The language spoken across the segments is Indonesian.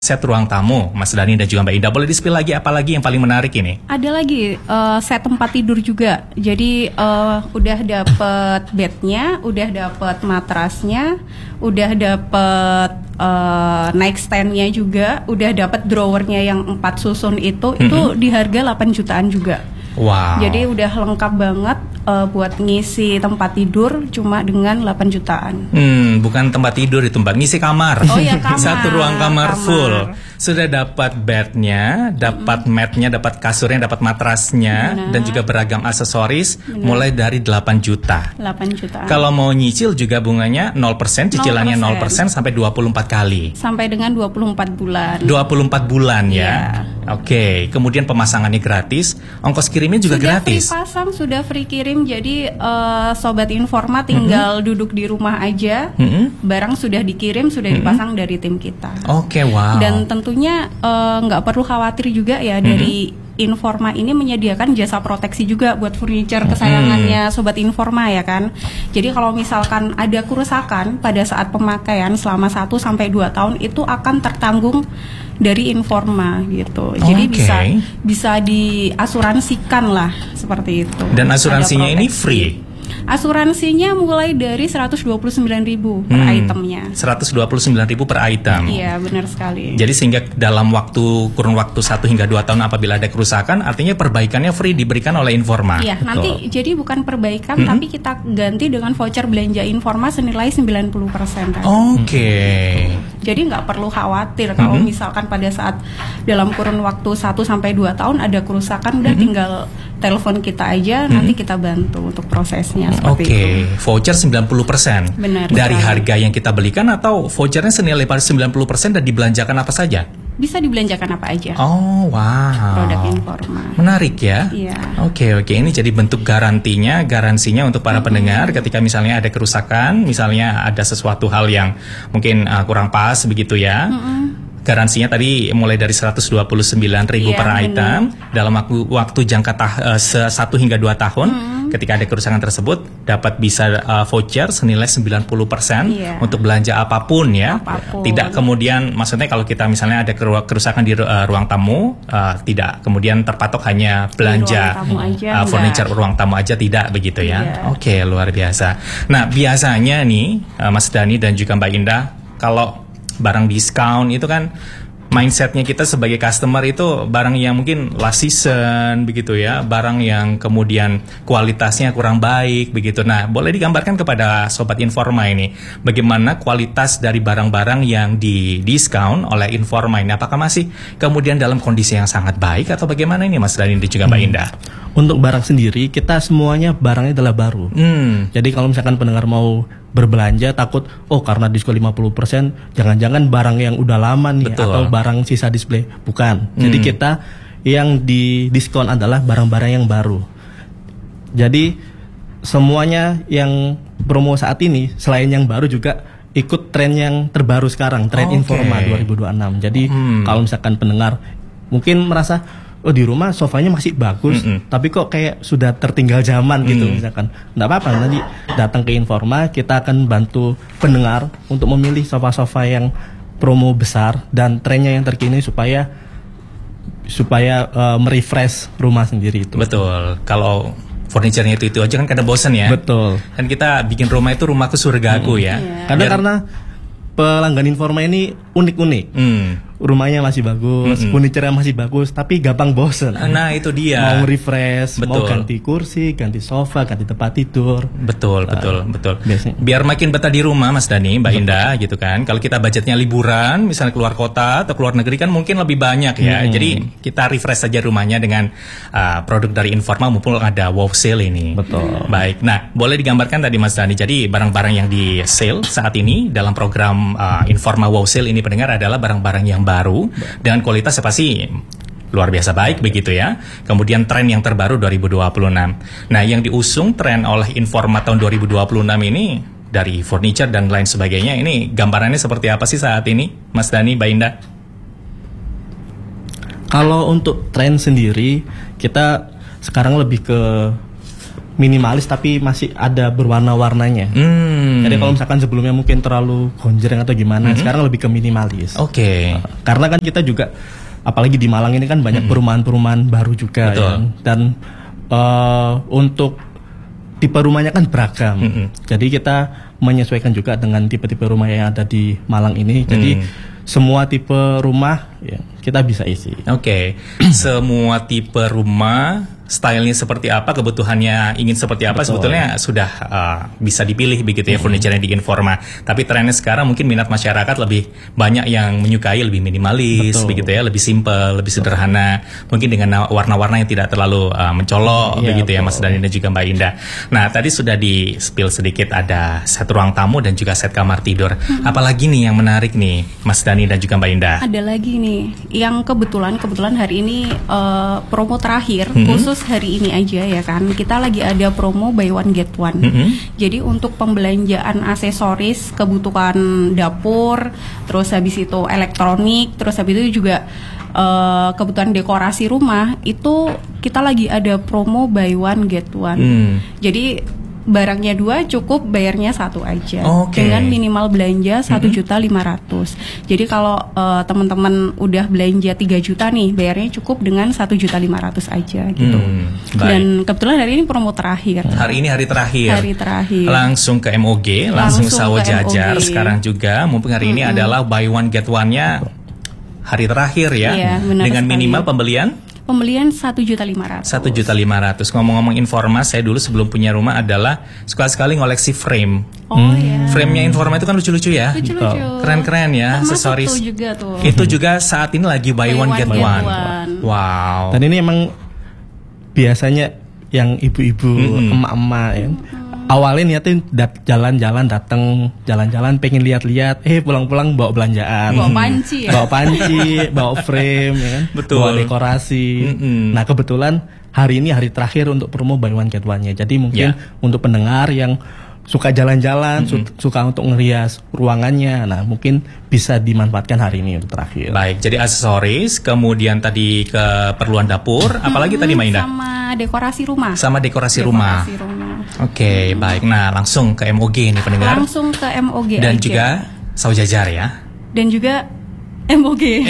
set ruang tamu, Mas Dhani dan juga Mbak Indah. Boleh di-spill lagi apa lagi yang paling menarik ini? Ada lagi set tempat tidur juga. Jadi udah dapet bednya, udah dapet matrasnya, udah dapet nightstand-nya juga, udah dapet drawernya yang 4 susun itu di harga 8 jutaan juga. Wow. Jadi udah lengkap banget buat ngisi tempat tidur cuma dengan 8 jutaan. Bukan tempat tidur itu Mbak, ngisi kamar. Oh ya, kamar. Satu ruang kamar full. Sudah dapat bednya, dapat matnya, dapat kasurnya, dapat matrasnya, dan juga beragam aksesoris mulai dari 8 juta. 8 jutaan. Kalau mau nyicil juga bunganya 0%, cicilannya 0% sampai 24 kali. Sampai dengan 24 bulan. 24 bulan ya. Iya. Oke, kemudian pemasangannya gratis, ongkos kirimnya juga gratis. Sudah free pasang, sudah free kirim. Jadi Sobat Informa tinggal duduk di rumah aja, barang sudah dikirim, sudah dipasang dari tim kita. Oke, wow. Dan tentunya nggak perlu khawatir juga ya, dari Informa ini menyediakan jasa proteksi juga buat furniture kesayangannya Sobat Informa ya kan. Jadi kalau misalkan ada kerusakan pada saat pemakaian selama 1-2 tahun itu akan tertanggung dari Informa gitu. Jadi bisa diasuransikan lah seperti itu. Dan asuransinya ini free. Asuransinya mulai dari 129.000 per itemnya. 129.000 per item. Iya, benar sekali. Jadi sehingga dalam kurun waktu 1 hingga 2 tahun apabila ada kerusakan, artinya perbaikannya free diberikan oleh Informa. Iya, nanti jadi bukan perbaikan tapi kita ganti dengan voucher belanja Informa senilai 90%. Oke. Jadi nggak perlu khawatir kalau misalkan pada saat dalam kurun waktu 1-2 tahun ada kerusakan, udah tinggal telepon kita aja, nanti kita bantu untuk prosesnya. Oke, voucher 90%. Benar. Dari harga yang kita belikan atau vouchernya senilai 90% dan dibelanjakan apa saja? Bisa dibelanjakan apa aja. Oh, wow. Produk Informa. Menarik ya. Iya. Oke, ini jadi bentuk garansinya untuk para pendengar ketika misalnya ada kerusakan, misalnya ada sesuatu hal yang mungkin kurang pas begitu ya. Garansinya tadi mulai dari 129.000 per item dalam waktu jangka 1 hingga 2 tahun. Ketika ada kerusakan tersebut dapat bisa voucher senilai 90% untuk belanja apapun ya. Tidak kemudian maksudnya kalau kita misalnya ada kerusakan di ruang tamu, tidak kemudian terpatok hanya belanja furniture ruang tamu aja, tidak begitu ya. Oke, luar biasa. Nah, biasanya nih Mas Dhani dan juga Mbak Indah, kalau barang diskon itu kan mindsetnya kita sebagai customer itu barang yang mungkin last season begitu ya, barang yang kemudian kualitasnya kurang baik begitu. Nah, boleh digambarkan kepada Sobat Informa ini bagaimana kualitas dari barang-barang yang di diskon oleh Informa ini, apakah masih kemudian dalam kondisi yang sangat baik atau bagaimana ini Mas Dhani dan juga Mbak Indah? Untuk barang sendiri kita semuanya barangnya adalah baru. Jadi kalau misalkan pendengar mau berbelanja takut karena diskon 50% jangan-jangan barang yang udah lama nih. Betul. Atau barang sisa display, bukan. Jadi kita yang di diskon adalah barang-barang yang baru. Jadi semuanya yang promo saat ini selain yang baru juga ikut tren yang terbaru sekarang, tren Informa 2026. Jadi kalau misalkan pendengar mungkin merasa di rumah sofanya masih bagus, tapi kok kayak sudah tertinggal zaman gitu misalkan. Nggak apa-apa, nanti datang ke Informa, kita akan bantu pendengar untuk memilih sofa-sofa yang promo besar dan trennya yang terkini supaya merefresh rumah sendiri itu. Betul. Kalau furniturnya itu aja kan kadang bosan ya. Betul. Kan kita bikin rumah itu rumahku surgaku ya. Karena pelanggan Informa ini unik-unik. Rumahnya masih bagus, furniture masih bagus, tapi gampang bosen. Nah, itu dia. Mau refresh, mau ganti kursi, ganti sofa, ganti tempat tidur. Betul. Biar makin betah di rumah, Mas Dhani, Mbak Indah, gitu kan. Kalau kita budgetnya liburan, misalnya keluar kota atau keluar negeri kan mungkin lebih banyak ya. Jadi kita refresh saja rumahnya dengan produk dari Informa mumpung ada wow sale ini. Betul. Baik. Nah, boleh digambarkan tadi Mas Dhani. Jadi barang-barang yang di sale saat ini dalam program Informa wow sale ini pendengar adalah barang-barang yang baru dengan kualitas pasti luar biasa baik begitu ya. Kemudian tren yang terbaru 2026. Nah, yang diusung tren oleh Informa tahun 2026 ini dari furniture dan lain sebagainya, ini gambarannya seperti apa sih saat ini Mas Dhani, Mbak Indah? Kalau untuk tren sendiri kita sekarang lebih ke minimalis tapi masih ada berwarna-warnanya. Jadi kalau misalkan sebelumnya mungkin terlalu gonjreng atau gimana, sekarang lebih ke minimalis. Oke. Karena kan kita juga apalagi di Malang ini kan banyak perumahan-perumahan baru juga ya. Dan untuk tipe rumahnya kan beragam. Jadi kita menyesuaikan juga dengan tipe-tipe rumah yang ada di Malang ini. Jadi semua tipe rumah ya, kita bisa isi. Oke. Semua tipe rumah, stylenya seperti apa, kebutuhannya ingin seperti apa, sebetulnya sudah bisa dipilih begitu ya furniture di Informa. Tapi trennya sekarang mungkin minat masyarakat lebih banyak yang menyukai lebih minimalis begitu ya, lebih simple, lebih sederhana, mungkin dengan warna-warna yang tidak terlalu mencolok begitu ya Mas Dani dan juga Mbak Indah. Nah, tadi sudah di-spill sedikit ada set ruang tamu dan juga set kamar tidur. Apalagi nih yang menarik nih Mas Dani dan juga Mbak Indah? Ada lagi nih yang kebetulan hari ini promo terakhir khusus hari ini aja ya kan, kita lagi ada promo buy one get one. Jadi untuk pembelanjaan aksesoris, kebutuhan dapur, terus habis itu elektronik, terus habis itu juga kebutuhan dekorasi rumah, itu kita lagi ada promo buy one get one. Jadi barangnya 2 cukup bayarnya 1 aja dengan minimal belanja 1.500.000. Jadi kalau teman-teman udah belanja 3 juta nih, bayarnya cukup dengan 1.500.000 aja gitu. Dan kebetulan hari ini promo terakhir. Hari ini hari terakhir. Hari terakhir. Langsung ke MOG, langsung Sawo Jajar. Sekarang juga mumpung hari ini adalah buy one get one-nya hari terakhir ya. Iya, dengan sekali. minimal pembelian 1.500.000. 1.500.000. Ngomong-ngomong Informa, saya dulu sebelum punya rumah adalah suka sekali ngoleksi frame. Iya. Frame-nya Informa itu kan lucu-lucu ya. Lucu-lucu. Keren-keren ya, aksesoris. Itu juga saat ini lagi buy one get one. Wow. Dan ini emang biasanya yang ibu-ibu, emak-emak ya. Awalnya niatnya jalan-jalan, datang jalan-jalan pengen lihat-lihat, pulang-pulang bawa belanjaan, bawa panci ya? bawa panci, bawa frame ya kan, bawa dekorasi. Nah kebetulan hari ini hari terakhir untuk promo buy one get one-nya. Jadi mungkin untuk pendengar yang suka jalan-jalan, suka untuk ngerias ruangannya, nah mungkin bisa dimanfaatkan hari ini untuk terakhir. Baik, jadi aksesoris, kemudian tadi keperluan dapur, apalagi tadi Mbak Indah? Sama dekorasi rumah. Sama dekorasi rumah. Oke, baik. Nah, langsung ke MOG nih pendengar. Langsung ke MOG dan aja. juga Sawo Jajar ya. Dan juga MOG.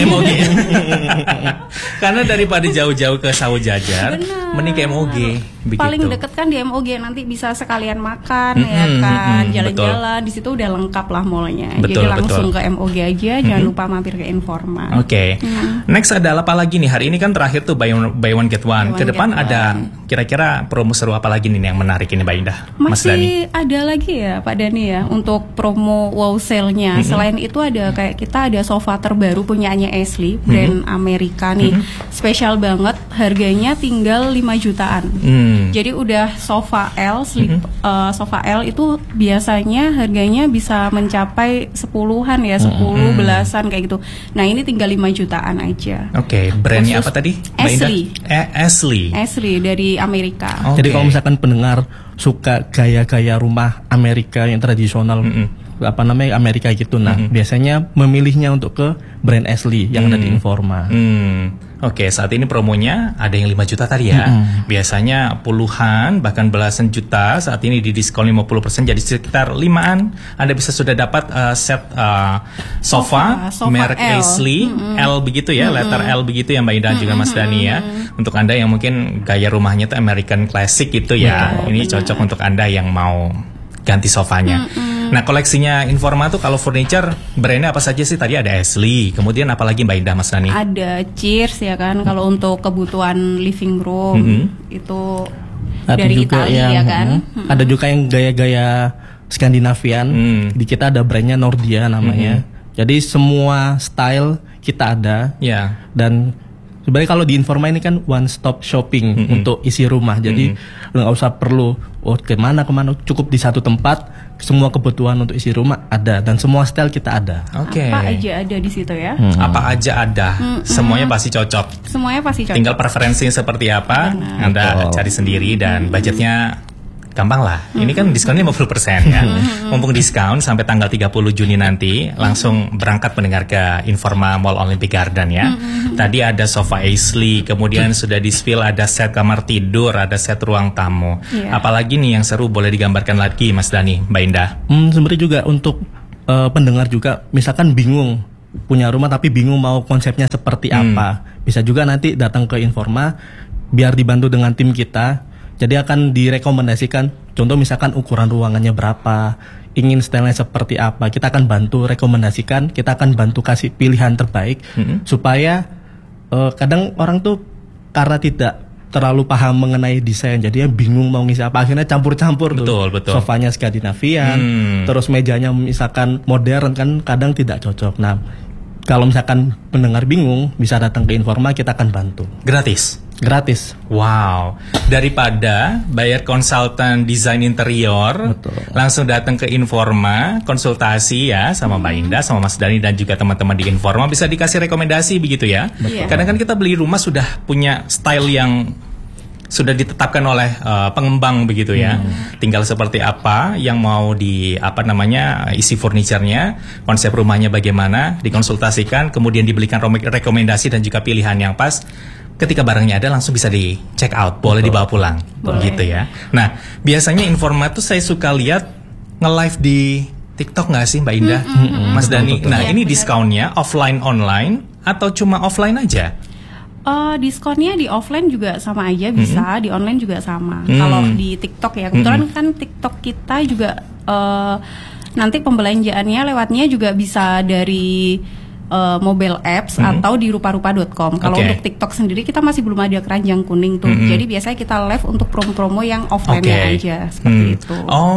Karena daripada jauh-jauh ke Sawo Jajar, mending ke MOG. Begitu. Paling deket kan di MOG, nanti bisa sekalian makan ya kan, jalan-jalan di situ udah lengkap lah mallnya. Jadi langsung ke MOG aja, jangan lupa mampir ke Informa. Oke. Next adalah apa lagi nih? Hari ini kan terakhir tuh buy one get one. Ke depan ada kira-kira promo seru apa lagi nih yang menarik ini Mbak Indah? Mas Dani. Masih ada lagi ya Pak Dani ya untuk promo wow sale-nya. Selain itu ada kayak kita ada sofa terbaru punyanya Ashley, brand Amerika nih. Spesial banget, harganya tinggal 5 jutaan. Jadi udah sofa L, sofa L itu biasanya harganya bisa mencapai 10-an ya, 10 belasan kayak gitu. Nah ini tinggal 5 jutaan aja. Oke, brandnya apa tadi? Ashley. Ashley dari Amerika. Jadi kalau misalkan pendengar suka gaya-gaya rumah Amerika yang tradisional, apa namanya Amerika gitu, nah biasanya memilihnya untuk ke brand Ashley yang ada di Informa. Oke, saat ini promonya ada yang 5 juta tadi ya. Biasanya puluhan bahkan belasan juta, saat ini di diskon 50% jadi sekitar 5-an. Anda bisa sudah dapat set sofa merek L. Ashley L begitu ya, letter L begitu ya Mbak Indah juga Mas Dani ya. Untuk Anda yang mungkin gaya rumahnya itu American Classic gitu ya. Ini cocok untuk Anda yang mau ganti sofanya. Nah, koleksinya Informa tuh kalau furniture brandnya apa saja sih? Tadi ada Ashley, kemudian apa lagi Mbak Indah, Mas Dani? Ada Cheers ya kan, kalau untuk kebutuhan living room itu ada dari juga Italia ya kan. Ada juga yang gaya-gaya Skandinavian. Di kita ada brandnya Nordia namanya. Jadi semua style kita ada. Dan sebenarnya kalau di Informa ini kan one stop shopping untuk isi rumah. Jadi nggak usah perlu kemana, cukup di satu tempat. Semua kebutuhan untuk isi rumah ada dan semua style kita ada. Apa aja ada di situ ya? Apa aja ada, semuanya pasti cocok. Semuanya pasti cocok. Tinggal preferensinya seperti apa, Anda cari sendiri dan budgetnya gampang lah. Ini kan diskonnya 50% ya. Mumpung diskon sampai tanggal 30 Juni nanti, langsung berangkat pendengar ke Informa Mall Olympic Garden ya. Tadi ada sofa Aisley, kemudian sudah di-spill ada set kamar tidur, ada set ruang tamu. Apalagi nih yang seru boleh digambarkan lagi Mas Dani, Mbak Indah? Sebenarnya juga untuk pendengar juga, misalkan bingung punya rumah tapi bingung mau konsepnya seperti apa, bisa juga nanti datang ke Informa biar dibantu dengan tim kita. Jadi akan direkomendasikan, contoh misalkan ukuran ruangannya berapa, ingin stylenya seperti apa, kita akan bantu rekomendasikan, kita akan bantu kasih pilihan terbaik, supaya kadang orang tuh karena tidak terlalu paham mengenai desain, jadinya bingung mau ngisi apa, akhirnya campur-campur tuh. Betul. Sofanya Skandinavian, terus mejanya misalkan modern, kan kadang tidak cocok. Nah, kalau misalkan pendengar bingung, bisa datang ke Informa, kita akan bantu. Gratis. Wow. Daripada bayar konsultan desain interior, langsung datang ke Informa, konsultasi ya sama Mbak Indah, sama Mas Dani dan juga teman-teman di Informa, bisa dikasih rekomendasi begitu ya. Kadang kan kita beli rumah sudah punya style yang sudah ditetapkan oleh pengembang begitu ya. Tinggal seperti apa yang mau di isi furniturnya, konsep rumahnya bagaimana, dikonsultasikan, kemudian dibelikan rekomendasi dan juga pilihan yang pas. Ketika barangnya ada langsung bisa di check out, boleh dibawa pulang, gitu ya. Nah, biasanya Informa tuh saya suka lihat nge-live di TikTok nggak sih Mbak Indah, Mas Dani? Nah, ini diskonnya offline online atau cuma offline aja? Diskonnya di offline juga sama aja bisa, di online juga sama. Kalau di TikTok ya, kebetulan kan TikTok kita juga nanti pembelanjaannya lewatnya juga bisa dari mobile apps atau di ruparupa.com. Kalau untuk TikTok sendiri kita masih belum ada keranjang kuning tuh. Jadi biasanya kita live untuk promo-promo yang offline aja seperti itu.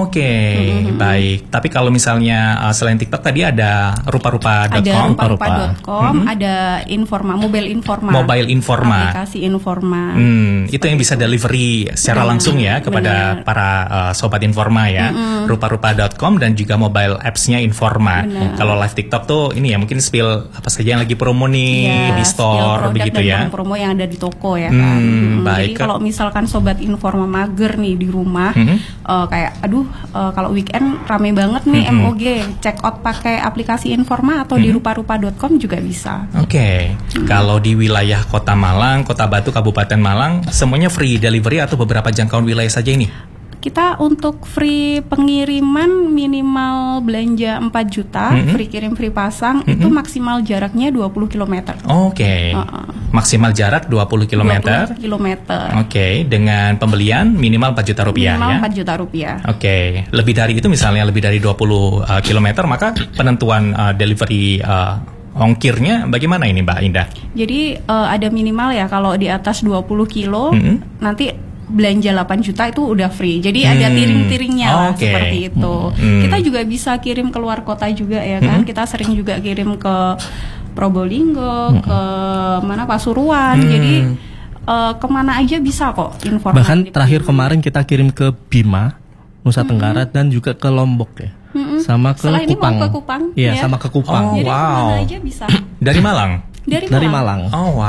Baik. Tapi kalau misalnya selain TikTok tadi ada ruparupa.com, ada ruparupa.com, ada Informa, Mobile Informa, aplikasi Informa. Itu yang bisa delivery secara langsung ya kepada para sobat Informa ya. Ruparupa.com dan juga mobile apps-nya Informa. Kalau live TikTok tuh ini ya mungkin spill apa saja yang lagi promo nih di store begitu ya. Promo yang ada di toko ya kan. Jadi kalau misalkan sobat Informa mager nih di rumah, kayak kalau weekend rame banget nih MOG, check out pakai aplikasi Informa atau di ruparupa.com juga bisa. Kalau di wilayah Kota Malang, Kota Batu, Kabupaten Malang, semuanya free delivery atau beberapa jangkauan wilayah saja ini? Kita untuk free pengiriman minimal belanja 4 juta, free kirim, free pasang, itu maksimal jaraknya 20 km. Maksimal jarak 20 km. 20 km. Dengan pembelian minimal 4 juta rupiah minimal ya? 4 juta rupiah. Lebih dari itu misalnya lebih dari 20 km, maka penentuan delivery ongkirnya bagaimana ini Mbak Indah? Jadi ada minimal ya, kalau di atas 20 kilo nanti belanja 8 juta itu udah free. Jadi ada tiring-tiringnya lah seperti itu. Kita juga bisa kirim keluar kota juga ya kan. Kita sering juga kirim ke Probolinggo, ke Pasuruan. Jadi kemana aja bisa kok informasi. Bahkan terakhir kemarin kita kirim ke Bima, Nusa Tenggara dan juga ke Lombok ya. Sama ke Setelah Kupang. Ini mau ke Kupang. Iya, sama ke Kupang. Jadi kemana aja bisa. Dari Malang? Dari Malang.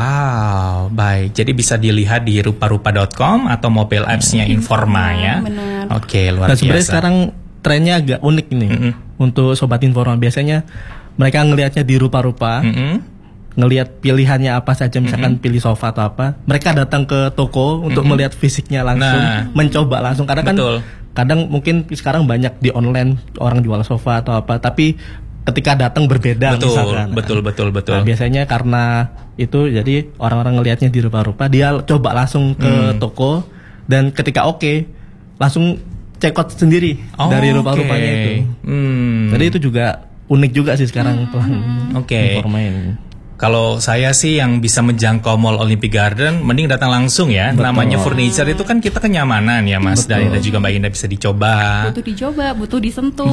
Baik. Jadi bisa dilihat di ruparupa.com atau mobile apps-nya Informa ya. Benar. Luar biasa. Sebenarnya sekarang trennya agak unik nih untuk sobat Informa. Biasanya mereka ngelihatnya di rupa-rupa, ngelihat pilihannya apa saja, misalkan pilih sofa atau apa. Mereka datang ke toko untuk melihat fisiknya langsung, mencoba langsung. Karena kan kadang mungkin sekarang banyak di online orang jual sofa atau apa, tapi ketika datang berbeda misalkan. Betul. Nah, biasanya karena itu jadi orang-orang ngelihatnya di rupa-rupa, dia coba langsung ke toko dan ketika langsung check out sendiri dari rupa-rupanya itu. Jadi itu juga unik juga sih sekarang Informa ini. Kalau saya sih yang bisa menjangkau Mall Olympic Garden, mending datang langsung ya. Namanya furniture itu kan kita kenyamanan ya Mas Dani dan juga Mbak Indah, bisa dicoba. Butuh dicoba, butuh disentuh.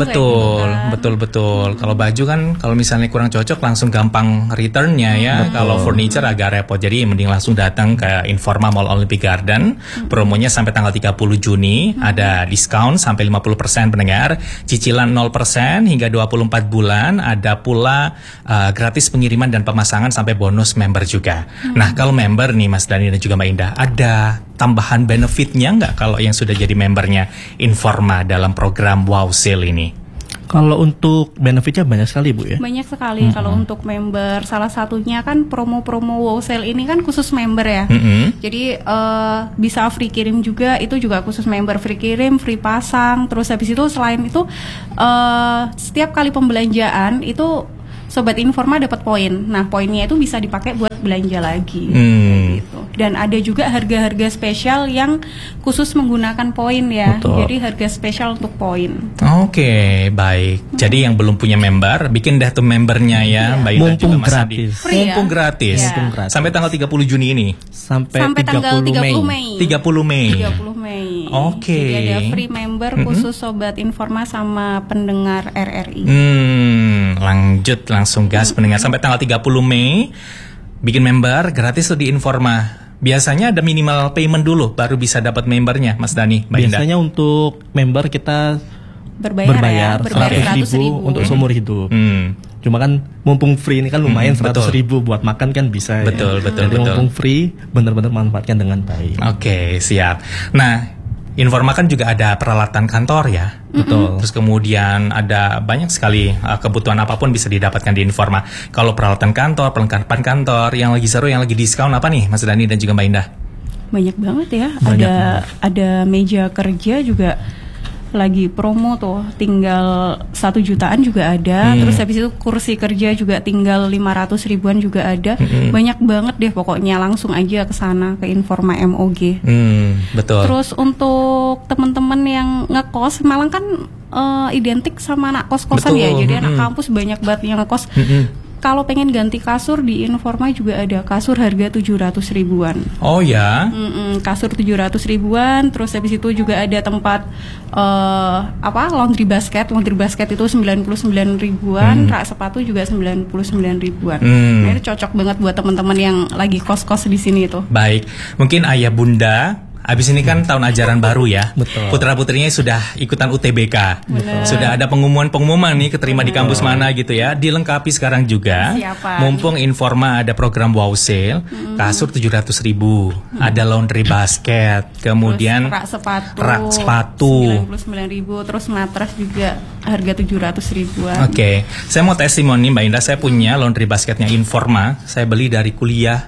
Betul. Kalau baju kan kalau misalnya kurang cocok langsung gampang returnnya ya. Kalau furniture agak repot. Jadi mending langsung datang ke Informa Mall Olympic Garden. Promonya sampai tanggal 30 Juni. Ada diskon sampai 50% pendengar. Cicilan 0% hingga 24 bulan. Ada pula gratis pengiriman dan pemasaran pemasangan sampai bonus member juga. Nah, kalau member nih Mas Dhani dan juga Mbak Indah, ada tambahan benefitnya nggak kalau yang sudah jadi membernya Informa dalam program Wow Sale ini? Kalau untuk benefitnya banyak sekali Bu ya. Banyak sekali kalau untuk member. Salah satunya kan promo-promo Wow Sale ini kan khusus member ya. Jadi bisa free kirim juga, itu juga khusus member, free kirim, free pasang. Terus habis itu selain itu setiap kali pembelanjaan itu Sobat Informa dapat poin. Nah, poinnya itu bisa dipakai buat belanja lagi. Gitu. Dan ada juga harga-harga spesial yang khusus menggunakan poin ya. Betul. Jadi harga spesial untuk poin. Oke, baik. Jadi yang belum punya member, bikin dah tuh membernya ya, Mbak Indah Mumpung juga Mas Adi. gratis. Free ya? Mumpung gratis. Ya. Mumpung gratis. Sampai tanggal 30 Juni ini. Sampai tanggal 30 Mei. 30 Mei. 30 Mei. Oke. Jadi ada free member khusus Sobat Informa sama pendengar RRI. Lanjut langsung gas pendengar sampai tanggal 30 Mei. Bikin member gratis tuh di Informa. Biasanya ada minimal payment dulu baru bisa dapat membernya, Mas Dhani, Mbak Indah. Biasanya untuk member kita Berbayar 100.000 untuk seumur hidup. Cuma kan mumpung free ini kan lumayan 100.000 buat makan kan bisa betul, ya. Betul. Jadi mumpung free benar-benar manfaatkan dengan baik. Oke, siap. Nah, Informa kan juga ada peralatan kantor ya. Betul. Terus kemudian ada banyak sekali kebutuhan apapun bisa didapatkan di Informa. Kalau peralatan kantor, perlengkapan kantor, yang lagi seru, yang lagi diskon apa nih Mas Dhani dan juga Mbak Indah? Banyak banget ya. Banyak Ada meja kerja juga lagi promo tuh, tinggal 1 jutaan juga ada. Terus habis itu kursi kerja juga tinggal 500 ribuan juga ada. Banyak banget deh pokoknya, langsung aja ke sana ke Informa MOG. Betul. Terus untuk teman-teman yang ngekos, Malang kan identik sama anak kos-kosan ya. Jadi anak kampus banyak banget yang ngekos. Kalau pengen ganti kasur di Informa juga ada kasur harga 700 ribuan. Oh ya. Kasur 700 ribuan. Terus habis itu juga ada tempat laundry basket. Laundry basket itu 99 ribuan. Rak sepatu juga 99 ribuan. Nah, ini cocok banget buat teman-teman yang lagi kos-kos di sini itu. Baik. Mungkin ayah bunda abis ini kan tahun ajaran baru ya. Betul. Putra-putrinya sudah ikutan UTBK. Sudah ada pengumuman nih keterima di kampus mana gitu ya. Dilengkapi sekarang juga. Siapa? Mumpung Informa ada program Wow Sale, kasur 700 ribu, ada laundry basket, kemudian Terus rak sepatu 99 ribu. Terus matras juga harga 700 ribuan. Oke, saya mau testimoni Mbak Indah. Saya punya laundry basketnya Informa. Saya beli dari kuliah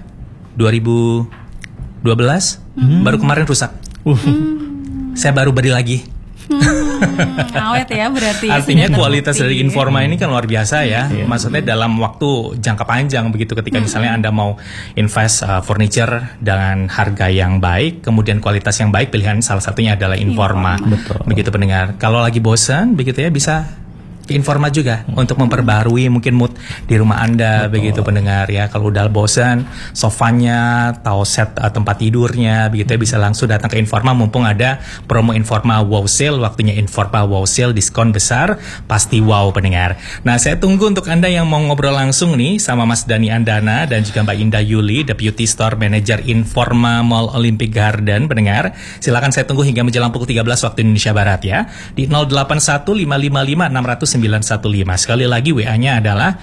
2012. Baru kemarin rusak. Saya baru beli lagi. Awet ya berarti. Artinya kualitas dari Informa ini kan luar biasa ya. Maksudnya dalam waktu jangka panjang begitu, ketika misalnya Anda mau invest furniture dengan harga yang baik, kemudian kualitas yang baik, pilihan salah satunya adalah Informa. Betul. Begitu pendengar. Kalau lagi bosan begitu ya, bisa ke Informa juga untuk memperbarui mungkin mood di rumah Anda. Begitu pendengar ya. Kalau udah bosan sofanya atau set tempat tidurnya begitu ya, bisa langsung datang ke Informa. Mumpung ada promo Informa Wow Sale, waktunya Informa Wow Sale, diskon besar pasti wow pendengar. Nah, saya tunggu untuk Anda yang mau ngobrol langsung nih sama Mas Dhani Andana dan juga Mbak Indah Yuli, Deputy Store Manager Informa Mall Olympic Garden pendengar. Silakan saya tunggu hingga menjelang pukul 13 waktu Indonesia Barat ya. Di 081555 915. Sekali lagi WA-nya adalah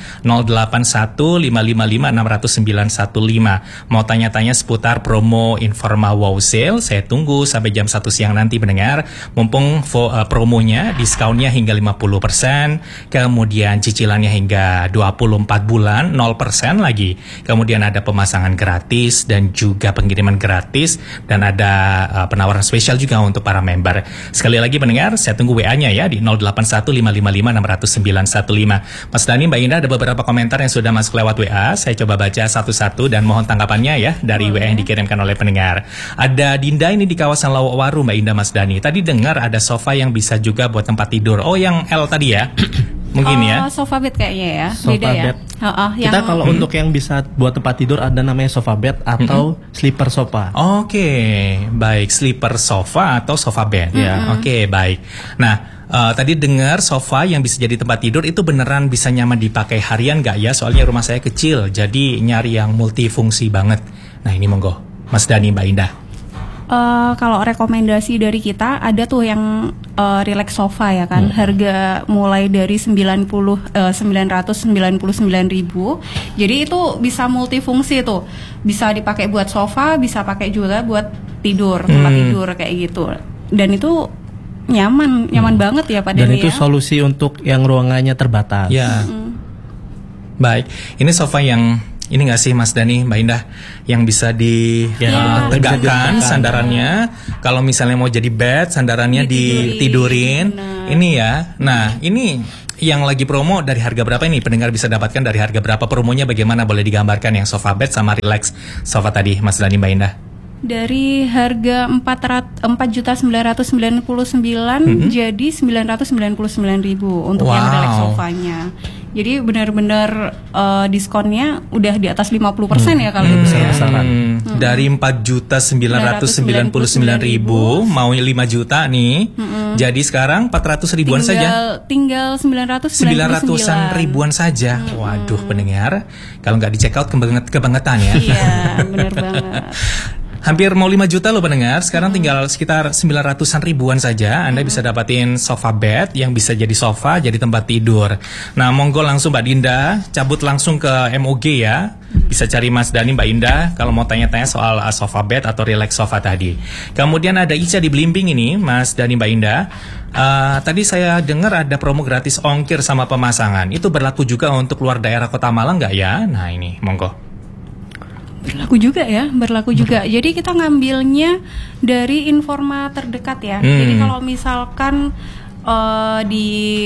081555 Mau tanya-tanya seputar promo Informa Wow Sale, saya tunggu sampai jam 1 siang nanti pendengar. Mumpung promonya diskonnya hingga 50%, kemudian cicilannya hingga 24 bulan 0% lagi. Kemudian ada pemasangan gratis dan juga pengiriman gratis, dan ada penawaran spesial juga untuk para member. Sekali lagi pendengar, saya tunggu WA-nya ya di 081555 915. Mas Dhani, Mbak Indah, ada beberapa komentar yang sudah masuk lewat WA. Saya coba baca satu-satu dan mohon tanggapannya ya dari WA yang dikirimkan oleh pendengar. Ada Dinda ini di kawasan Lawakwaru, Mbak Indah, Mas Dhani. Tadi dengar ada sofa yang bisa juga buat tempat tidur. Oh, yang L tadi ya? Mungkin ya. Sofa bed kayaknya ya. Sofa Beda ya. bed. Kita kalau untuk yang bisa buat tempat tidur ada namanya sofa bed atau sleeper sofa. Oke, baik, sleeper sofa atau sofa bed ya. Oke, baik. Nah, tadi dengar sofa yang bisa jadi tempat tidur itu beneran bisa nyaman dipakai harian nggak ya? Soalnya rumah saya kecil, jadi nyari yang multifungsi banget. Nah, ini monggo, Mas Dhani, Mbak Indah. Kalau rekomendasi dari kita ada tuh yang relax sofa ya kan, harga mulai dari 999.000. Jadi itu bisa multifungsi tuh, bisa dipakai buat sofa, bisa pakai juga buat tidur, tempat tidur kayak gitu. Dan itu nyaman banget ya Pak Dani. Dan itu solusi untuk yang ruangannya terbatas. Ya. Baik, ini sofa yang ini nggak sih Mas Dani, Mbak Indah, yang bisa ditegakkan sandarannya. Kalau misalnya mau jadi bed, sandarannya ditidurin. Ini ya. Nah, ini yang lagi promo dari harga berapa ini? Pendengar bisa dapatkan dari harga berapa? Promonya bagaimana? Boleh digambarkan yang sofa bed sama relax sofa tadi, Mas Dani, Mbak Indah. Dari harga 4.999.000 jadi 999.000 untuk yang relax sofanya. Jadi benar-benar diskonnya udah di atas 50% ya kalau itu ya. Dari 4.999.000 mau 5 juta nih. Jadi sekarang 400 ribuan saja. Tinggal 900-an ribuan saja. Waduh pendengar, kalau nggak di check out kebangetan ya. Iya, benar banget. Hampir mau 5 juta loh pendengar. Sekarang tinggal sekitar 900-an ribuan saja. Anda bisa dapatin sofa bed yang bisa jadi sofa, jadi tempat tidur. Nah, monggo langsung Mbak Dinda cabut langsung ke MOG ya. Bisa cari Mas Dani, Mbak Indah kalau mau tanya-tanya soal sofa bed atau relax sofa tadi. Kemudian ada Ica di Blimbing ini, Mas Dani, Mbak Indah. Tadi saya dengar ada promo gratis ongkir sama pemasangan. Itu berlaku juga untuk luar daerah Kota Malang nggak ya? Nah ini, monggo. Berlaku juga. Jadi kita ngambilnya dari Informa terdekat ya. Jadi kalau misalkan di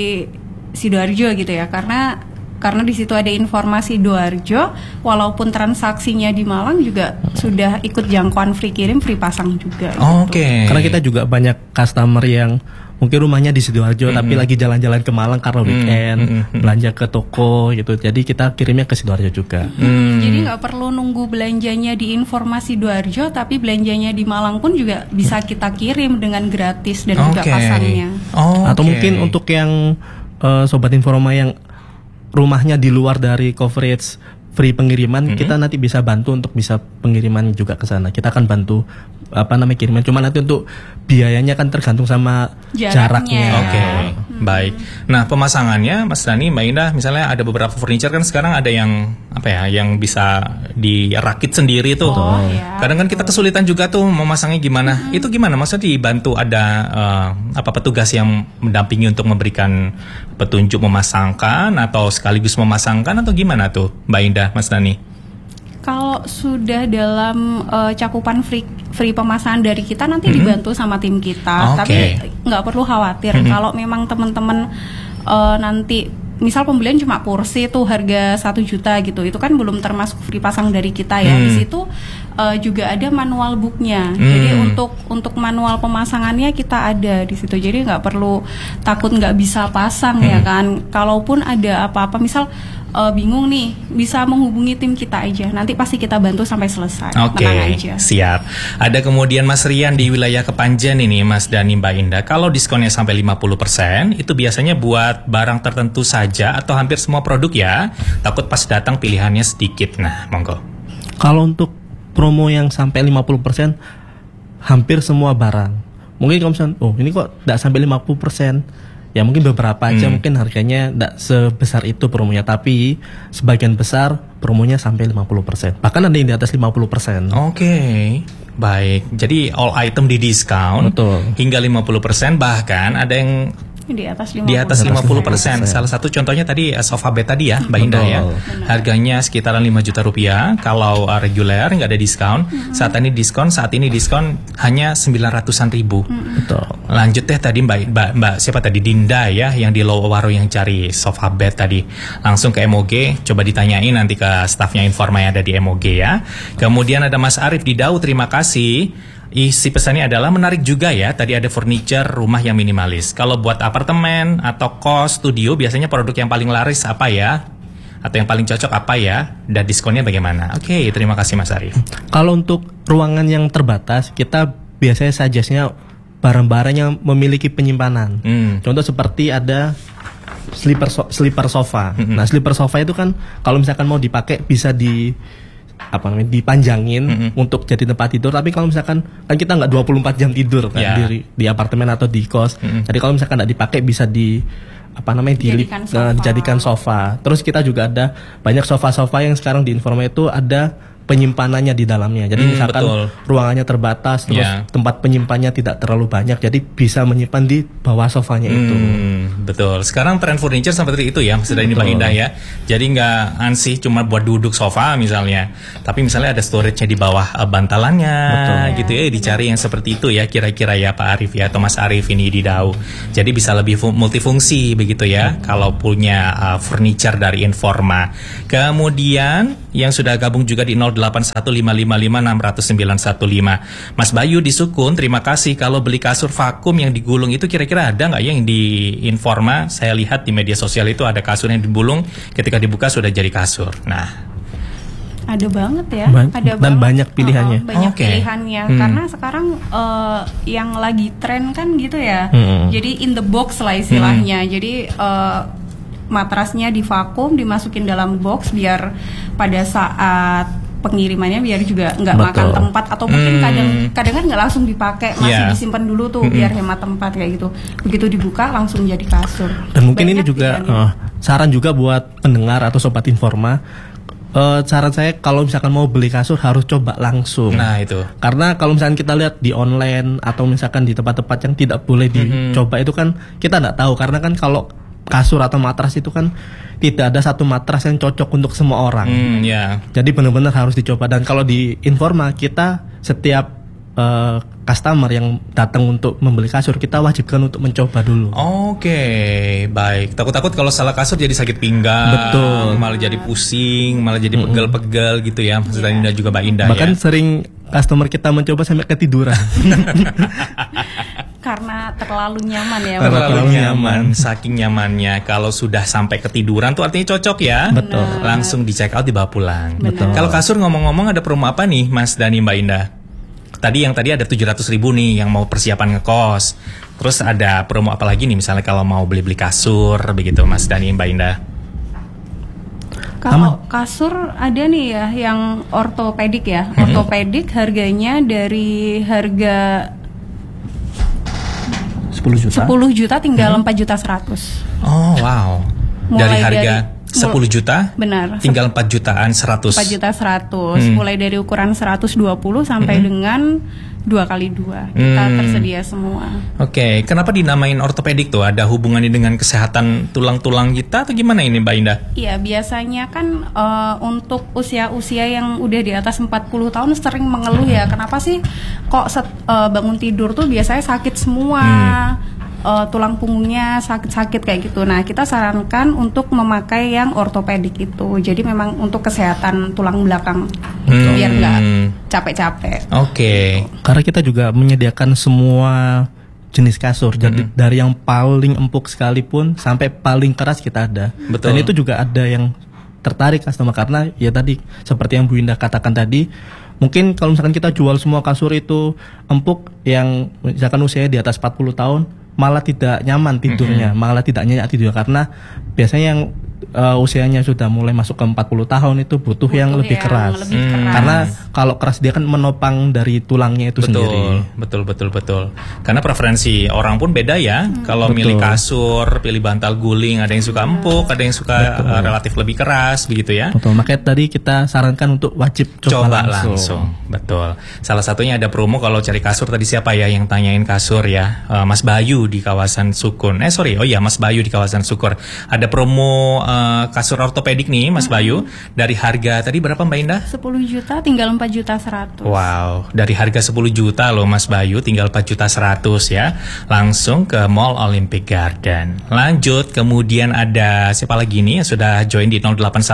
Sidoarjo gitu ya, karena di situ ada informasi Sidoarjo, walaupun transaksinya di Malang juga sudah ikut jangkauan free kirim, free pasang juga. Oke. Karena kita juga banyak customer yang mungkin rumahnya di Sidoarjo tapi lagi jalan-jalan ke Malang karena weekend, belanja ke toko gitu. Jadi kita kirimnya ke Sidoarjo juga. Jadi nggak perlu nunggu belanjanya di informasi Sidoarjo, tapi belanjanya di Malang pun juga bisa kita kirim dengan gratis dan juga pasangnya. Atau mungkin untuk yang Sobat Informa yang rumahnya di luar dari coverage free pengiriman, kita nanti bisa bantu untuk bisa pengiriman juga ke sana. Kita akan bantu kiriman. Cuma nanti untuk biayanya kan tergantung sama jaraknya. Oke. Baik. Nah, pemasangannya Mas Dani, Mbak Indah, misalnya ada beberapa furniture kan sekarang ada yang yang bisa dirakit sendiri tuh. Kadang kan kita kesulitan juga tuh memasangnya gimana. Itu gimana? Maksudnya dibantu ada petugas yang mendampingi untuk memberikan petunjuk memasangkan atau sekaligus memasangkan atau gimana tuh, Mbak Indah, Mas Dani? Kalau sudah dalam cakupan free pemasangan dari kita nanti dibantu sama tim kita. Tapi nggak perlu khawatir kalau memang teman-teman nanti misal pembelian cuma kursi tuh harga 1 juta gitu, itu kan belum termasuk free pasang dari kita ya. Di situ juga ada manual booknya. Jadi untuk manual pemasangannya kita ada di situ. Jadi nggak perlu takut nggak bisa pasang ya kan. Kalaupun ada apa-apa misal bingung nih, bisa menghubungi tim kita aja. Nanti pasti kita bantu sampai selesai. Tenang aja. Siap. Ada kemudian Mas Rian di wilayah Kepanjen ini, Mas Dani, Mbak Indah. Kalau diskonnya sampai 50%, itu biasanya buat barang tertentu saja atau hampir semua produk ya? Takut pas datang pilihannya sedikit. Nah, monggo. Kalau untuk promo yang sampai 50%, hampir semua barang. Mungkin kalau misalnya, ini kok tidak sampai 50%. Ya mungkin beberapa aja mungkin harganya tidak sebesar itu promonya, tapi sebagian besar promonya sampai 50%. Bahkan ada yang di atas 50%. Baik. Jadi all item di diskon. Betul. Hingga 50%, bahkan ada yang di atas 50%. Salah satu contohnya tadi sofa bed tadi ya, Mbak Indah ya. Harganya sekitaran 5 juta rupiah. Kalau reguler nggak ada diskon. Saat ini diskon hanya 900-an ribu. Betul. Lanjut deh tadi Mbak siapa tadi, Dinda ya, yang di Lowowaro yang cari sofa bed tadi. Langsung ke MOG, coba ditanyain nanti ke stafnya Informa yang ada di MOG ya. Kemudian ada Mas Arif di Dau, terima kasih. Isi pesannya adalah menarik juga ya. Tadi ada furniture rumah yang minimalis. Kalau buat apartemen atau kos, studio, biasanya produk yang paling laris apa ya? Atau yang paling cocok apa ya? Dan diskonnya bagaimana? Terima kasih Mas Arif. Kalau untuk ruangan yang terbatas, kita biasanya suggest-nya barang-barang yang memiliki penyimpanan. Contoh seperti ada sleeper sofa. Nah, sleeper sofa itu kan kalau misalkan mau dipakai bisa dipanjangin untuk jadi tempat tidur. Tapi kalau misalkan kan kita nggak 24 jam tidur kan di apartemen atau di kos. Jadi kalau misalkan nggak dipakai bisa dijadikan sofa. Terus kita juga ada banyak sofa-sofa yang sekarang di Informa itu ada penyimpanannya di dalamnya. Jadi misalkan ruangannya terbatas, terus tempat penyimpannya tidak terlalu banyak, jadi bisa menyimpan di bawah sofanya itu. Betul. Sekarang tren furniture seperti itu ya, Mas Dhani Mbak Indah ya. Jadi nggak ansih cuma buat duduk sofa misalnya, tapi misalnya ada storage-nya di bawah bantalannya, gitu ya. Dicari yang seperti itu ya, kira-kira ya Pak Arif ya, atau Mas Arif ini di Dau. Jadi bisa lebih multifungsi begitu ya, kalau punya furniture dari Informa. Kemudian yang sudah gabung juga di 0815556915. Mas Bayu di Sukun, terima kasih. Kalau beli kasur vakum yang digulung itu kira-kira ada nggak ya yang di Informa? Saya lihat di media sosial itu ada kasur yang digulung, ketika dibuka sudah jadi kasur. Nah, ada banget ya, dan banyak pilihannya. Banyak pilihannya karena sekarang yang lagi tren kan gitu ya. Jadi in the box lah istilahnya. Jadi matrasnya divakum, dimasukin dalam box biar pada saat pengirimannya biar juga nggak makan tempat, atau mungkin kadang kan nggak langsung dipakai, masih disimpan dulu tuh biar hemat tempat kayak gitu. Begitu dibuka langsung jadi kasur. Dan mungkin ini juga saran juga buat pendengar atau sobat Informa. Saran saya kalau misalkan mau beli kasur harus coba langsung. Nah itu. Karena kalau misalkan kita lihat di online atau misalkan di tempat-tempat yang tidak boleh dicoba itu kan kita nggak tahu, karena kan kalau kasur atau matras itu kan tidak ada satu matras yang cocok untuk semua orang. Jadi benar-benar harus dicoba. Dan kalau di Informa kita setiap customer yang datang untuk membeli kasur kita wajibkan untuk mencoba dulu. Baik. Takut-takut kalau salah kasur jadi sakit pinggang. Malah jadi pusing, malah jadi pegel-pegel gitu ya. Mas Dhani dan juga Mbak Indah. Bahkan sering customer kita mencoba sampai ketiduran. Karena terlalu nyaman ya. Terlalu nyaman, saking nyamannya. Kalau sudah sampai ketiduran tuh artinya cocok ya. Langsung di check out, dibawa pulang. Kalau kasur ngomong-ngomong ada promo apa nih Mas Dhani Mbak Indah? Yang tadi ada 700.000 nih yang mau persiapan ngekos. Terus ada promo apa lagi nih misalnya kalau mau beli kasur begitu Mas Dhani Mbak Indah? Kalau kasur ada nih ya yang ortopedik ya. Ortopedik harganya dari harga 10 juta tinggal 4.100.000. Oh wow. Dari harga 10 juta? Benar. Tinggal 4.100.000. 4.100.000. Mulai dari ukuran 120 sampai dengan 2x2. Kita tersedia semua. Kenapa dinamain ortopedik tuh? Ada hubungannya dengan kesehatan tulang-tulang kita atau gimana ini Mbak Indah? Iya, biasanya kan untuk usia-usia yang udah di atas 40 tahun sering mengeluh ya. Kenapa sih kok bangun tidur tuh biasanya sakit semua? Tulang punggungnya sakit-sakit kayak gitu. Nah, kita sarankan untuk memakai yang ortopedik itu. Jadi memang untuk kesehatan tulang belakang biar nggak capek-capek. Karena kita juga menyediakan semua jenis kasur. Jadi dari yang paling empuk sekalipun sampai paling keras kita ada. Dan itu juga ada yang tertarik customer karena ya tadi seperti yang Bu Indah katakan tadi. Mungkin kalau misalkan kita jual semua kasur itu empuk yang misalkan usianya di atas 40 tahun malah tidak nyaman tidurnya, malah tidak nyenyak tidur karena biasanya yang usianya sudah mulai masuk ke 40 tahun itu butuh yang lebih keras. Karena kalau keras dia kan menopang dari tulangnya itu sendiri. Betul. Karena preferensi orang pun beda ya. Kalau milih kasur, pilih bantal guling, ada yang suka empuk, ada yang suka relatif lebih keras begitu ya. Makanya tadi kita sarankan untuk wajib coba langsung. Betul. Salah satunya ada promo kalau cari kasur, tadi siapa ya yang tanyain kasur ya? Mas Bayu di kawasan Sukun. Mas Bayu di kawasan Sukun. Ada promo kasur ortopedik nih Mas Bayu. Dari harga tadi berapa Mbak Indah? 10 juta tinggal 4.100.000. Wow, dari harga 10 juta loh Mas Bayu tinggal 4.100.000 ya. Langsung ke Mall Olympic Garden. Lanjut, kemudian ada siapa lagi nih yang sudah join di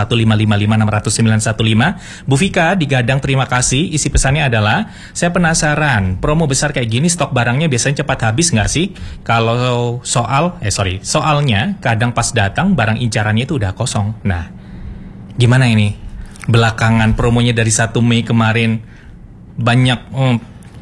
081555600915. Bu Vika di Gadang, terima kasih. Isi pesannya adalah, saya penasaran promo besar kayak gini stok barangnya biasanya cepat habis nggak sih? Kalau soalnya kadang pas datang barang incarannya itu udah kosong. Nah, gimana ini? Belakangan promonya dari 1 Mei kemarin banyak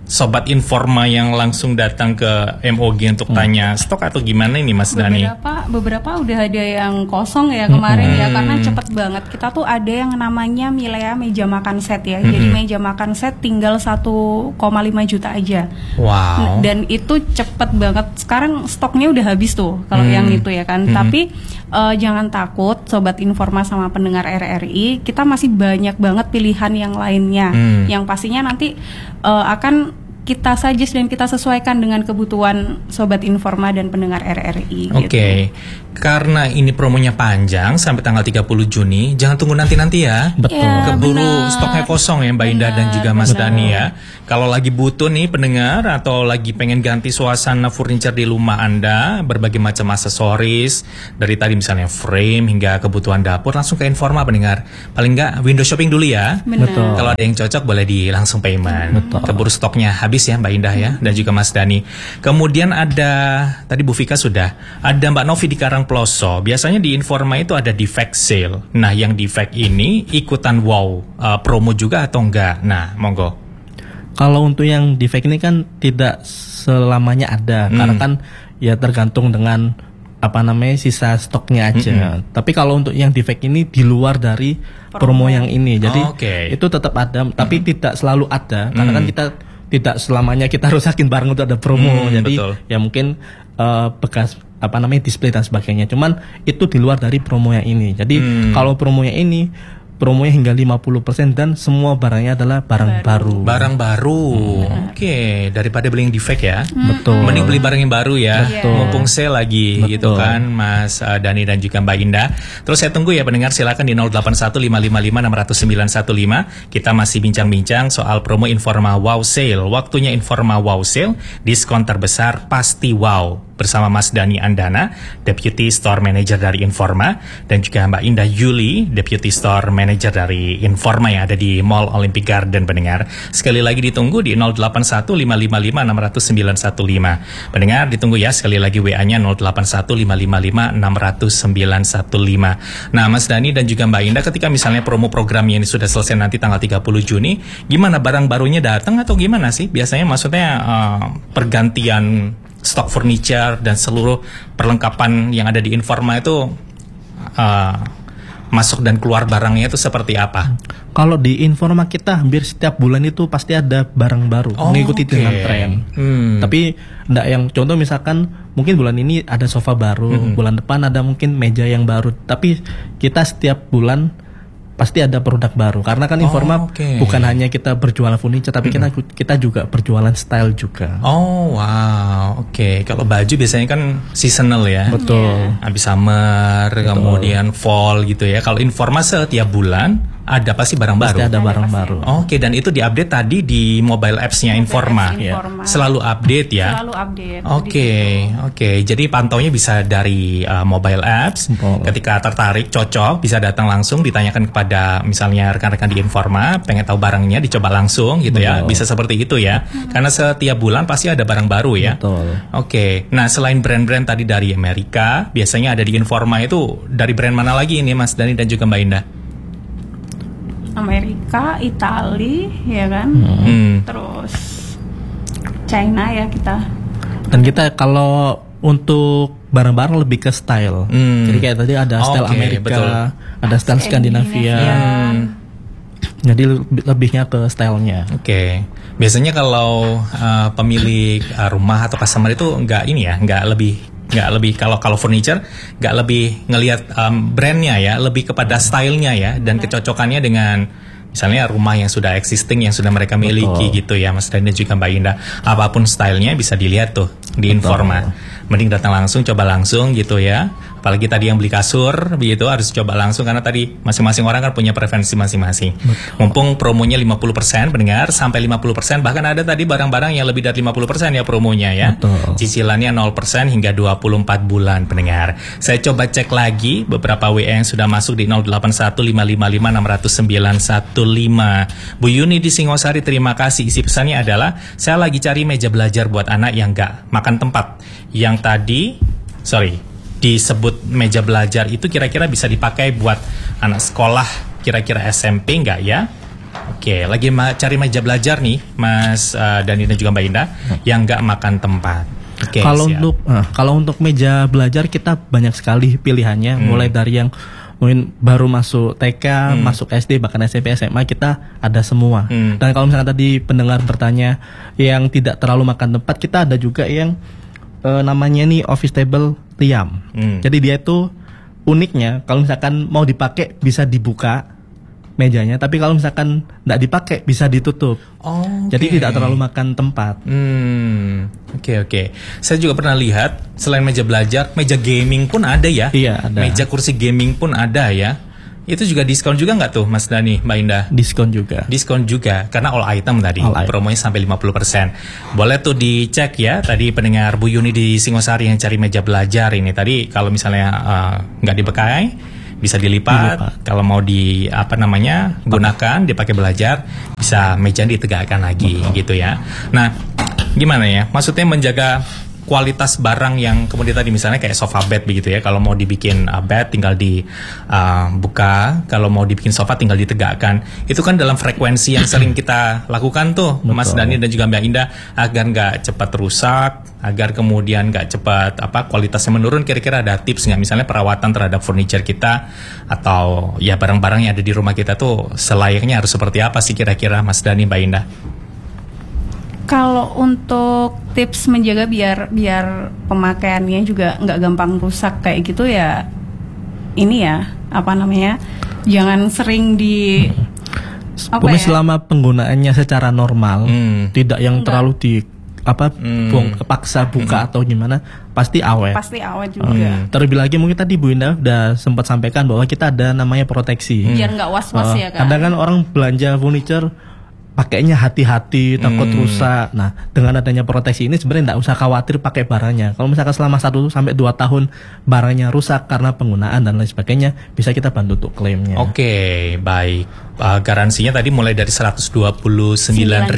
sobat Informa yang langsung datang ke MOG untuk tanya stok atau gimana ini Mas Dani? Beberapa udah ada yang kosong ya kemarin ya, karena cepet banget. Kita tuh ada yang namanya Milea meja makan set ya. Jadi meja makan set tinggal 1,5 juta aja. Wow. Dan itu cepet banget. Sekarang stoknya udah habis tuh kalau yang itu ya kan. Tapi jangan takut sobat Informa sama pendengar RRI, kita masih banyak banget pilihan yang lainnya. Yang pastinya nanti akan kita suggest dan kita sesuaikan dengan kebutuhan sobat Informa dan pendengar RRI. Oke. Karena ini promonya panjang sampai tanggal 30 Juni, jangan tunggu nanti-nanti ya. Betul. Ya, Keburu stoknya kosong ya Mbak Indah dan juga Mas Dani ya. Kalau lagi butuh nih pendengar atau lagi pengen ganti suasana furniture di rumah Anda, berbagai macam aksesoris, dari tadi misalnya frame hingga kebutuhan dapur, langsung ke Informa pendengar. Paling nggak window shopping dulu ya. Betul. Kalau ada yang cocok boleh di langsung payment. Betul. Keburu stoknya habis ya Mbak Indah ya, dan juga Mas Dani. Kemudian ada, tadi Bu Vika sudah, ada Mbak Novi di Karangploso. Biasanya di Informa itu ada defect sale. Nah yang defect ini ikutan promo juga atau enggak? Nah monggo. Kalau untuk yang defect ini kan tidak selamanya ada, karena kan ya tergantung dengan sisa stoknya aja. Tapi kalau untuk yang defect ini di luar dari promo yang ini, jadi itu tetap ada, tapi tidak selalu ada, karena kan kita tidak selamanya kita rusakin barang untuk ada promo. Jadi betul. ya mungkin bekas display dan sebagainya. Cuman itu di luar dari promo yang ini. Jadi kalau promonya ini promonya hingga 50% dan semua barangnya adalah barang baru. Barang baru. Oke, daripada beli yang defect ya. Betul. Mending beli barang yang baru ya. Betul. Mumpung sale lagi. Betul. Gitu kan Mas Dani dan juga Mbak Indah. Terus saya tunggu ya pendengar, silakan di 081555600915. Kita masih bincang-bincang soal promo Informa Wow Sale. Waktunya Informa Wow Sale, diskon terbesar pasti wow. Bersama Mas Dani Andana, Deputy Store Manager dari Informa, dan juga Mbak Indah Yuli, Deputy Store Manager dari Informa yang ada di Mall Olympic Garden pendengar. Sekali lagi ditunggu di 081555600915. Pendengar ditunggu ya, sekali lagi WA-nya 081555600915. Nah Mas Dani dan juga Mbak Indah, ketika misalnya promo programnya ini sudah selesai nanti tanggal 30 Juni, gimana barang barunya datang atau gimana sih? Biasanya maksudnya pergantian stok furniture dan seluruh perlengkapan yang ada di Informa itu masuk dan keluar barangnya itu seperti apa? Kalau di Informa kita hampir setiap bulan itu pasti ada barang baru, mengikuti dengan tren. Tapi enggak yang contoh misalkan mungkin bulan ini ada sofa baru, bulan depan ada mungkin meja yang baru. Tapi kita setiap bulan pasti ada produk baru, karena kan Informa bukan hanya kita berjualan furniture, tapi kita juga berjualan style juga. Oh wow, oke. Kalau baju biasanya kan seasonal ya. Betul. Habis summer, kemudian fall gitu ya. Kalau Informa setiap bulan ada pasti barang baru. Pasti ada barang baru. Oke, dan itu diupdate tadi di mobile apps-nya Informa. Informa. Selalu update ya. Selalu update. Oke. Jadi pantaunya bisa dari mobile apps. Ketika tertarik, cocok, bisa datang langsung ditanyakan kepada misalnya rekan-rekan di Informa, pengen tahu barangnya, dicoba langsung gitu ya. Bisa seperti itu ya. Karena setiap bulan pasti ada barang baru ya. Betul. Oke. Nah, selain brand-brand tadi dari Amerika, biasanya ada di Informa itu dari brand mana lagi ini Mas Dani dan juga Mbak Indah? Amerika, Itali, ya kan, terus China ya kita. Dan kita kalau untuk barang-barang lebih ke style. Jadi kayak tadi ada style Amerika, betul. ada style Skandinavia. Jadi lebihnya ke stylenya. Oke. Biasanya kalau pemilik rumah atau customer itu nggak lebih kalau furniture nggak lebih ngelihat brandnya ya, lebih kepada stylenya ya, dan kecocokannya dengan misalnya rumah yang sudah existing, yang sudah mereka miliki gitu ya Mas Dani dan juga Mbak Indah. Apapun stylenya bisa dilihat tuh di Informa. Mending datang langsung, coba langsung gitu ya. Apalagi tadi yang beli kasur begitu harus coba langsung, karena tadi masing-masing orang kan punya preferensi masing-masing. Mumpung promonya 50% pendengar, sampai 50%, bahkan ada tadi barang-barang yang lebih dari 50% ya promonya ya. Cicilannya 0% hingga 24 bulan pendengar. Saya coba cek lagi beberapa WA yang sudah masuk di 081555600915. Bu Yuni di Singosari, terima kasih. Isi pesannya adalah, saya lagi cari meja belajar buat anak yang nggak makan tempat. Yang tadi disebut meja belajar itu kira-kira bisa dipakai buat anak sekolah kira-kira SMP nggak ya? Oke, lagi cari meja belajar nih, Mas Dani dan juga Mbak Indah, yang nggak makan tempat. Oke, kalau untuk meja belajar kita banyak sekali pilihannya, mulai dari yang mungkin baru masuk TK, masuk SD, bahkan SMP, SMA kita ada semua. Dan kalau misalkan tadi pendengar bertanya yang tidak terlalu makan tempat, kita ada juga yang namanya nih office table liam. Jadi dia itu uniknya kalau misalkan mau dipakai bisa dibuka mejanya, tapi kalau misalkan nggak dipakai bisa ditutup. Jadi tidak terlalu makan tempat. Oke. Saya juga pernah lihat selain meja belajar, meja gaming pun ada ya. Iya, ada. Meja kursi gaming pun ada ya. Itu juga diskon juga nggak tuh, Mas Dani, Mbak Indah? Diskon juga. Diskon juga, karena all item tadi, promonya sampai 50%. Boleh tuh dicek ya, tadi pendengar Bu Yuni di Singosari yang cari meja belajar ini. Tadi kalau misalnya nggak dipakai, bisa dilipat. Kalau mau gunakan dipakai belajar, bisa meja ditegakkan lagi. Gitu ya. Nah, gimana ya? Maksudnya menjaga kualitas barang yang kemudian tadi misalnya kayak sofa bed begitu ya. Kalau mau dibikin bed tinggal dibuka, kalau mau dibikin sofa tinggal ditegakkan. Itu kan dalam frekuensi yang sering kita lakukan tuh, Mas Dani dan juga Mbak Indah, agar nggak cepat rusak, agar kemudian nggak cepat kualitasnya menurun. Kira-kira ada tips nggak, misalnya perawatan terhadap furniture kita atau ya barang-barang yang ada di rumah kita tuh selayaknya harus seperti apa sih kira-kira, Mas Dani, Mbak Indah? Kalau untuk tips menjaga biar pemakaiannya juga nggak gampang rusak kayak gitu ya, ini ya jangan sering selama penggunaannya secara normal, tidak yang terlalu paksa buka atau gimana, pasti awet. Pasti awet juga. Terlebih lagi mungkin tadi Bu Indah udah sempat sampaikan bahwa kita ada namanya proteksi. Biar nggak was-was ya kan. Kadang kan orang belanja furniture pakainya hati-hati, takut rusak. Nah, dengan adanya proteksi ini sebenarnya nggak usah khawatir pakai barangnya. Kalau misalkan selama 1-2 tahun barangnya rusak karena penggunaan dan lain sebagainya, bisa kita bantu untuk klaimnya. Oke, baik. Garansinya tadi mulai dari 129.000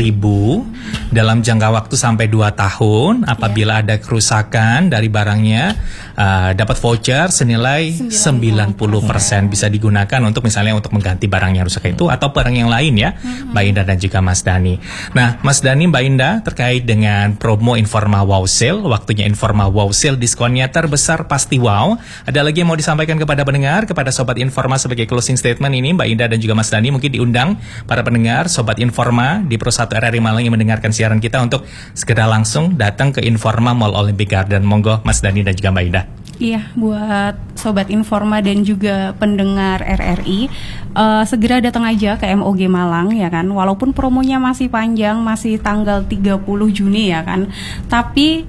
dalam jangka waktu sampai 2 tahun. Apabila ada kerusakan dari barangnya, dapat voucher senilai 90% bisa digunakan untuk misalnya untuk mengganti barang yang rusak itu atau barang yang lain ya, Mbak Indah dan juga Mas Dani. Nah, Mas Dani, Mbak Indah, terkait dengan promo Informa Wow Sale, waktunya Informa Wow Sale, diskonnya terbesar pasti wow. Ada lagi yang mau disampaikan kepada pendengar, kepada Sobat Informa sebagai closing statement ini, Mbak Indah dan juga Mas Dani, mungkin diundang para pendengar Sobat Informa di Pro 1 RRI Malang yang mendengarkan siaran kita untuk segera langsung datang ke Informa Mall Olympic Garden. Monggo Mas Dani dan juga Mbak Indah. Iya, buat Sobat Informa dan juga pendengar RRI, segera datang aja ke MOG Malang ya kan. Walaupun promonya masih panjang, masih tanggal 30 Juni ya kan. Tapi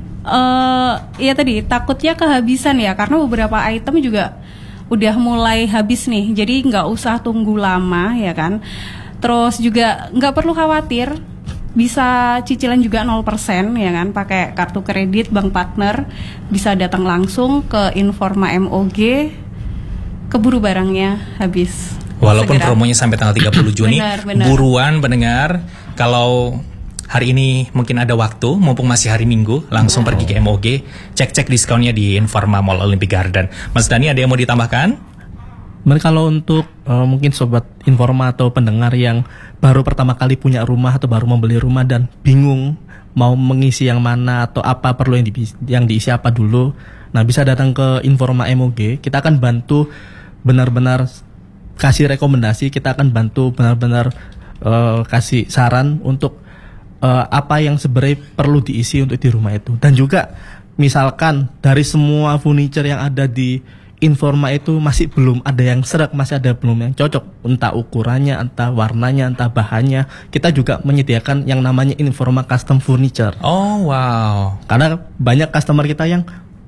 ya tadi takutnya kehabisan ya, karena beberapa item juga udah mulai habis nih. Jadi nggak usah tunggu lama ya kan. Terus juga nggak perlu khawatir, bisa cicilan juga 0% ya kan, pakai kartu kredit bank partner. Bisa datang langsung ke Informa MOG, keburu barangnya habis. Walaupun promonya sampai tanggal 30 Juni, benar. Buruan pendengar, kalau hari ini mungkin ada waktu, mumpung masih hari Minggu, langsung pergi ke MOG, cek diskonnya di Informa Mall Olympic Garden. Mas Dani, ada yang mau ditambahkan? Kalau untuk mungkin Sobat Informa atau pendengar yang baru pertama kali punya rumah atau baru membeli rumah dan bingung mau mengisi yang mana atau apa perlu yang diisi apa dulu, nah bisa datang ke Informa MOG. Kita akan bantu benar-benar kasih rekomendasi, kita akan bantu benar-benar kasih saran untuk apa yang sebenarnya perlu diisi untuk di rumah itu. Dan juga misalkan dari semua furniture yang ada di Informa itu masih belum ada yang serak, masih ada belum yang cocok, entah ukurannya, entah warnanya, entah bahannya, kita juga menyediakan yang namanya Informa Custom Furniture. Oh wow. Karena banyak customer kita yang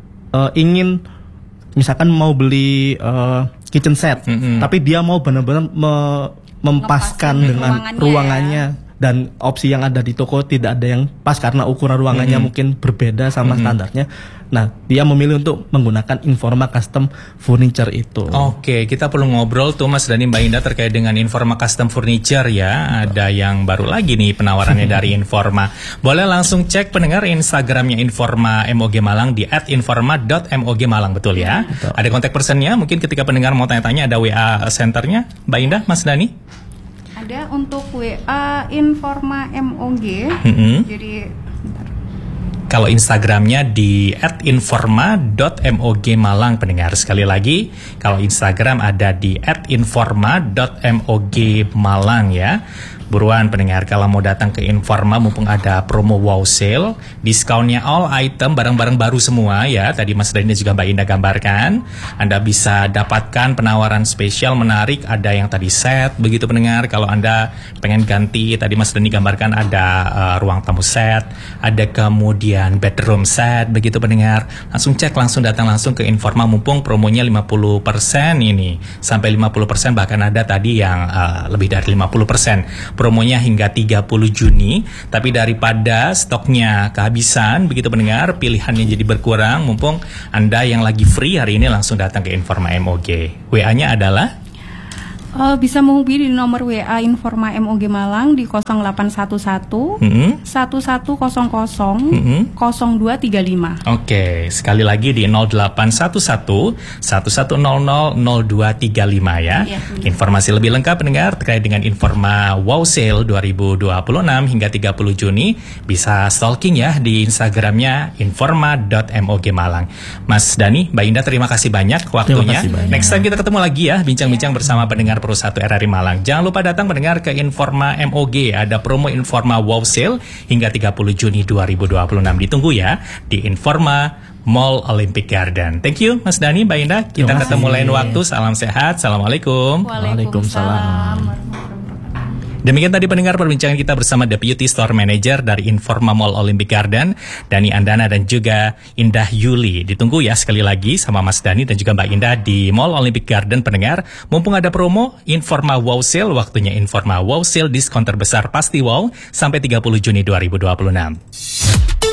ingin misalkan mau beli kitchen set, tapi dia mau benar-benar mempaskan dengan ruangannya. Dan opsi yang ada di toko tidak ada yang pas karena ukuran ruangannya mungkin berbeda sama standarnya. Nah, dia memilih untuk menggunakan Informa Custom Furniture itu. Oke, kita perlu ngobrol tuh Mas Dani, Mbak Indah terkait dengan Informa Custom Furniture ya. Ada yang baru lagi nih penawarannya dari Informa. Boleh langsung cek pendengar Instagramnya Informa MOG Malang di @informa.mogmalang, betul ya? Betul. Ada kontak personnya, mungkin ketika pendengar mau tanya-tanya ada WA centernya, Mbak Indah, Mas Dani? Ada untuk WA Informa MOG. Jadi bentar. Kalau Instagramnya di @informa.mog Malang pendengar. Sekali lagi, kalau Instagram ada di @informa.mog Malang ya. Buruan pendengar, kalau mau datang ke Informa mumpung ada promo wow sale, diskonnya all item, barang-barang baru semua ya. Tadi Mas Dani dan juga Mbak Indah gambarkan. Anda bisa dapatkan penawaran spesial menarik, ada yang tadi set begitu pendengar. Kalau Anda pengen ganti, tadi Mas Dani gambarkan ada ruang tamu set, ada kemudian bedroom set begitu pendengar. Langsung cek, langsung datang langsung ke Informa mumpung promonya 50% ini. Sampai 50%, bahkan ada tadi yang lebih dari 50%. Promonya hingga 30 Juni, tapi daripada stoknya kehabisan begitu pendengar, pilihannya jadi berkurang, mumpung Anda yang lagi free hari ini langsung datang ke Informa MOG. WA-nya adalah bisa menghubungi di nomor WA Informa MOG Malang di 0811 1100 0235. Oke, sekali lagi di 0811 1100 0235 ya. Informasi lebih lengkap pendengar terkait dengan Informa Wow Sale 2026 hingga 30 Juni bisa stalking ya di Instagramnya informa.mog Malang. Mas Dani, Mbak Indah, terima kasih banyak waktunya. Next time kita ketemu lagi ya, bincang-bincang bersama pendengar Pro 1 RRI Malang. Jangan lupa datang mendengar ke Informa MOG. Ada promo Informa Wow Sale hingga 30 Juni 2026. Ditunggu ya di Informa Mall Olympic Garden. Thank you Mas Dani, Mbak Indah. Kita ketemu lain waktu. Salam sehat. Assalamualaikum. Waalaikumsalam. Demikian tadi pendengar perbincangan kita bersama Deputy Store Manager dari Informa Mall Olympic Garden, Dani Andana dan juga Indah Yuli. Ditunggu ya sekali lagi sama Mas Dani dan juga Mbak Indah di Mall Olympic Garden pendengar. Mumpung ada promo Informa Wow Sale, waktunya Informa Wow Sale diskon terbesar pasti wow sampai 30 Juni 2026.